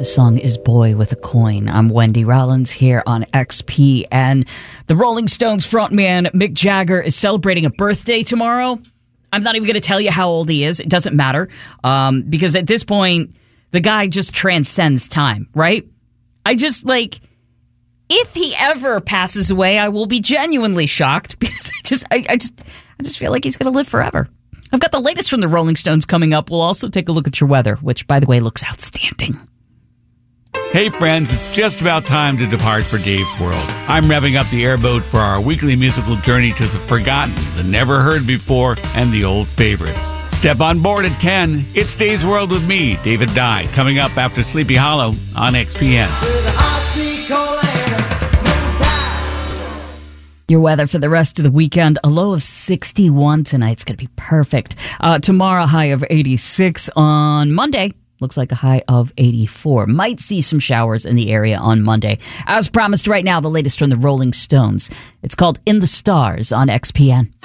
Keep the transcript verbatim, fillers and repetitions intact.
The song is Boy with a Coin. I'm Wendy Rollins here on X P N. The Rolling Stones frontman Mick Jagger is celebrating a birthday tomorrow. I'm not even going to tell you how old he is. It doesn't matter um, because at this point, the guy just transcends time, right? I just, like, if he ever passes away, I will be genuinely shocked because I just, I, I just, I just feel like he's going to live forever. I've got the latest from the Rolling Stones coming up. We'll also take a look at your weather, which, by the way, looks outstanding. Hey friends, it's just about time to depart for Dave's World. I'm revving up the airboat for our weekly musical journey to the forgotten, the never heard before, and the old favorites. Step on board at ten. It's Dave's World with me, David Dye, coming up after Sleepy Hollow on X P N. Your weather for the rest of the weekend, a low of sixty-one tonight. It's going to be perfect. Uh, tomorrow, a high of eighty-six. On Monday, looks like a high of eighty-four. Might see some showers in the area on Monday. As promised, right now, the latest from the Rolling Stones. It's called In the Stars on X P N.